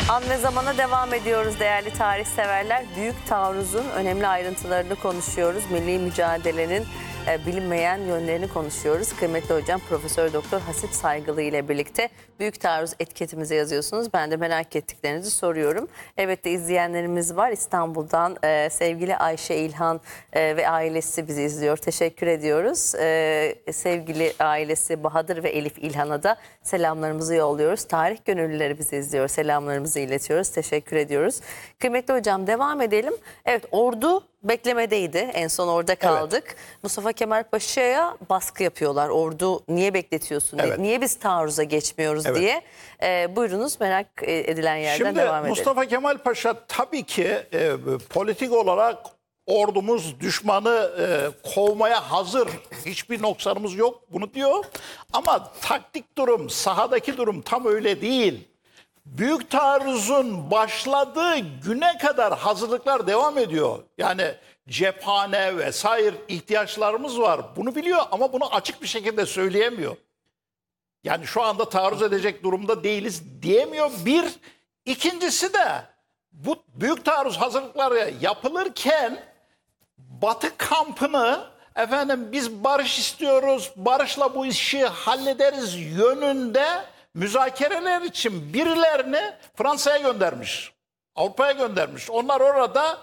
An ve zamana devam ediyoruz değerli tarih severler. Büyük taarruzun önemli ayrıntılarını konuşuyoruz. Milli mücadelenin bilinmeyen yönlerini konuşuyoruz. Kıymetli hocam Profesör Doktor Hasip Saygılı ile birlikte Büyük Taarruz etiketimize yazıyorsunuz. Ben de merak ettiklerinizi soruyorum. Evet de izleyenlerimiz var. İstanbul'dan sevgili Ayşe İlhan ve ailesi bizi izliyor. Teşekkür ediyoruz. Sevgili ailesi Bahadır ve Elif İlhan'a da selamlarımızı yolluyoruz. Tarih gönüllüleri bizi izliyor. Selamlarımızı iletiyoruz. Teşekkür ediyoruz. Kıymetli hocam devam edelim. Evet, ordu beklemedeydi. En son orada kaldık. Evet. Mustafa Kemal Paşa'ya baskı yapıyorlar. Ordu niye bekletiyorsun? Evet. Niye biz taarruza geçmiyoruz diye. Buyurunuz, merak edilen yerden devam edelim. Mustafa Kemal Paşa tabii ki politik olarak ordumuz düşmanı kovmaya hazır. Hiçbir noksanımız yok. Bunu diyor. Ama taktik durum, sahadaki durum tam öyle değil. Büyük taarruzun başladığı güne kadar hazırlıklar devam ediyor. Yani cephane vesaire ihtiyaçlarımız var. Bunu biliyor ama bunu açık bir şekilde söyleyemiyor. Yani şu anda taarruz edecek durumda değiliz diyemiyor. Bir, ikincisi de bu büyük taarruz hazırlıkları yapılırken Batı kampını biz barış istiyoruz, barışla bu işi hallederiz yönünde müzakereler için birilerini Fransa'ya göndermiş. Avrupa'ya göndermiş. Onlar orada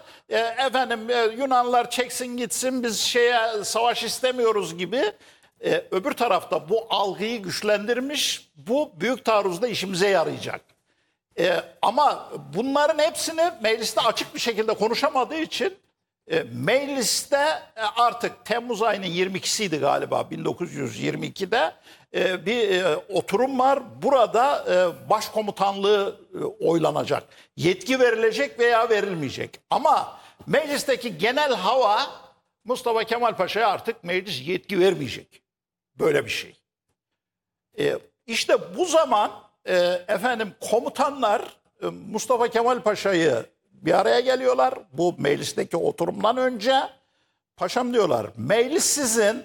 Yunanlar çeksin gitsin, biz savaş istemiyoruz gibi öbür tarafta bu algıyı güçlendirmiş. Bu büyük taarruzda işimize yarayacak. Ama bunların hepsini mecliste açık bir şekilde konuşamadığı için mecliste artık Temmuz ayının 22'siydi galiba 1922'de bir oturum var. Burada başkomutanlığı oylanacak. Yetki verilecek veya verilmeyecek. Ama meclisteki genel hava Mustafa Kemal Paşa'ya artık meclis yetki vermeyecek. Böyle bir şey. İşte bu zaman komutanlar Mustafa Kemal Paşa'yı bir araya geliyorlar. Bu meclisteki oturumdan önce paşam diyorlar, meclis sizin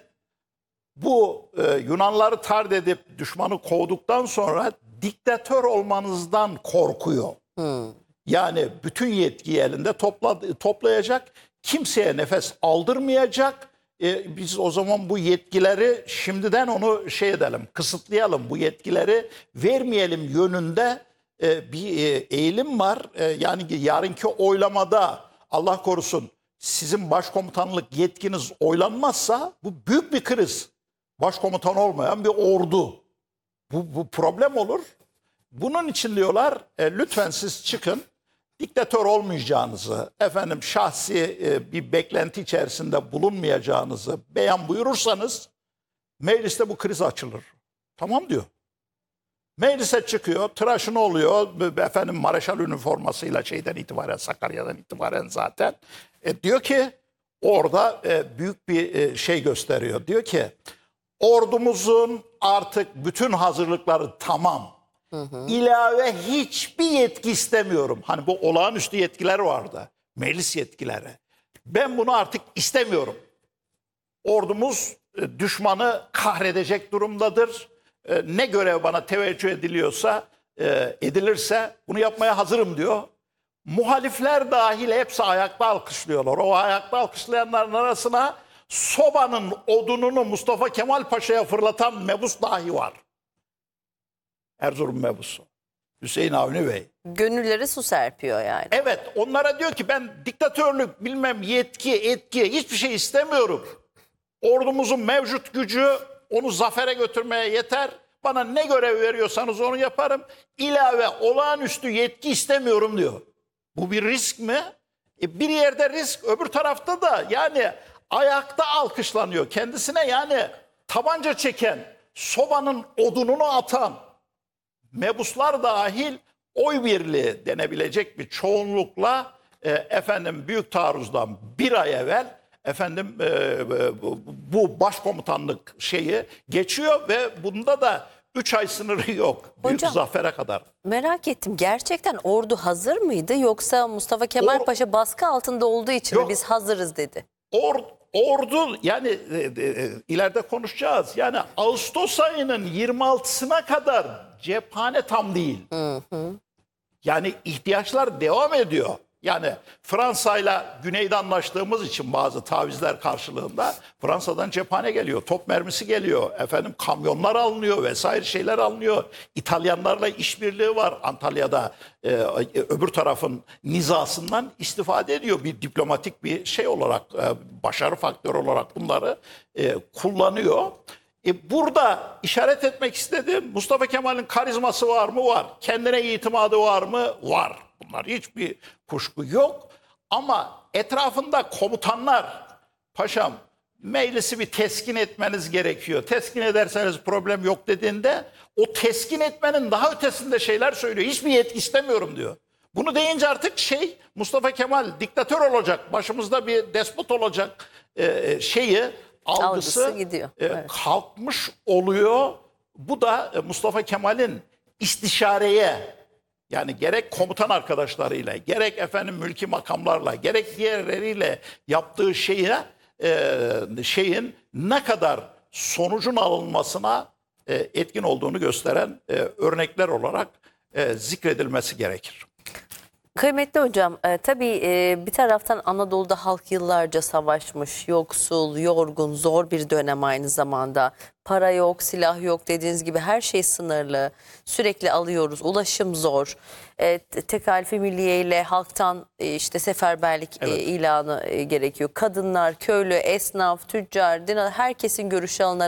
bu Yunanları tard edip düşmanı kovduktan sonra diktatör olmanızdan korkuyor. Yani bütün yetkiyi elinde toplayacak, kimseye nefes aldırmayacak. Biz o zaman bu yetkileri şimdiden onu kısıtlayalım, bu yetkileri vermeyelim yönünde bir eğilim var. Yani yarınki oylamada Allah korusun sizin başkomutanlık yetkiniz oylanmazsa bu büyük bir kriz. Başkomutan olmayan bir ordu. Bu problem olur. Bunun için diyorlar lütfen siz çıkın. Diktatör olmayacağınızı, şahsi bir beklenti içerisinde bulunmayacağınızı beyan buyurursanız mecliste bu kriz açılır. Tamam diyor. Meclise çıkıyor, tıraşını oluyor, Mareşal üniformasıyla Sakarya'dan itibaren zaten. Diyor ki orada büyük bir şey gösteriyor. Diyor ki ordumuzun artık bütün hazırlıkları tamam. İlave hiçbir yetki istemiyorum. Hani bu olağanüstü yetkiler vardı. Meclis yetkileri. Ben bunu artık istemiyorum. Ordumuz düşmanı kahredecek durumdadır. Ne görev bana teveccüh ediliyorsa, edilirse bunu yapmaya hazırım diyor. Muhalifler dahil hepsi ayakta alkışlıyorlar. O ayakta alkışlayanların arasına sobanın odununu Mustafa Kemal Paşa'ya fırlatan mebus dahi var. Erzurum mebusu. Hüseyin Avni Bey. Gönülleri su serpiyor yani. Evet, onlara diyor ki ben diktatörlük, etki hiçbir şey istemiyorum. Ordumuzun mevcut gücü onu zafere götürmeye yeter. Bana ne görev veriyorsanız onu yaparım. İlave olağanüstü yetki istemiyorum diyor. Bu bir risk mi? Bir yerde risk, öbür tarafta da yani ayakta alkışlanıyor. Kendisine tabanca çeken, sobanın odununu atan mebuslar dahil oy birliği denebilecek bir çoğunlukla büyük taarruzdan bir ay evvel bu başkomutanlık geçiyor ve bunda da 3 ay sınırı yok. Büyük zafere kadar. Merak ettim, gerçekten ordu hazır mıydı yoksa Mustafa Kemal Paşa baskı altında olduğu için mi biz hazırız dedi? Ordu ileride konuşacağız. Yani Ağustos ayının 26'sına kadar cephane tam değil. Yani ihtiyaçlar devam ediyor. Yani Fransa'yla güneyde anlaştığımız için bazı tavizler karşılığında Fransa'dan cephane geliyor, top mermisi geliyor, efendim kamyonlar alınıyor vesaire şeyler alınıyor. İtalyanlarla işbirliği var Antalya'da, öbür tarafın nizasından istifade ediyor. Bir diplomatik bir şey olarak, başarı faktörü olarak bunları kullanıyor. Burada işaret etmek istediğim, Mustafa Kemal'in karizması var mı? Var. Kendine itimadı var mı? Var. Bunlar hiçbir kuşku yok. Ama etrafında komutanlar, paşam meclisi bir teskin etmeniz gerekiyor. Teskin ederseniz problem yok dediğinde o teskin etmenin daha ötesinde şeyler söylüyor. Hiçbir yetki istemiyorum diyor. Bunu deyince artık Mustafa Kemal diktatör olacak, başımızda bir despot olacak algısı gidiyor. kalkmış oluyor. Bu da Mustafa Kemal'in istişareye, yani gerek komutan arkadaşlarıyla, gerek efendim mülki makamlarla, gerek diğerleriyle yaptığı şeyin ne kadar sonucun alınmasına etkin olduğunu gösteren örnekler olarak zikredilmesi gerekir. Kıymetli hocam, tabii bir taraftan Anadolu'da halk yıllarca savaşmış, yoksul, yorgun, zor bir dönem aynı zamanda. Para yok, silah yok, dediğiniz gibi her şey sınırlı, sürekli alıyoruz, ulaşım zor. Tekalifi milliye ile halktan işte seferberlik ilanı gerekiyor. Kadınlar, köylü, esnaf, tüccar, herkesin görüşü alınarak